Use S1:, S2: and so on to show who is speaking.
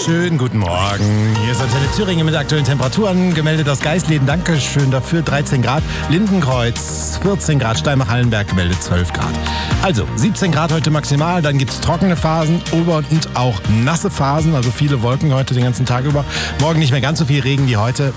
S1: Schönen guten Morgen. Hier ist Antenne Thüringen mit aktuellen Temperaturen. Gemeldet aus Geisleden, danke schön dafür, 13 Grad. Lindenkreuz, 14 Grad. Steinbach-Hallenberg gemeldet 12 Grad. Also 17 Grad heute maximal, dann gibt es trockene Phasen, und auch nasse Phasen, also viele Wolken heute den ganzen Tag über. Morgen nicht mehr ganz so viel Regen wie heute.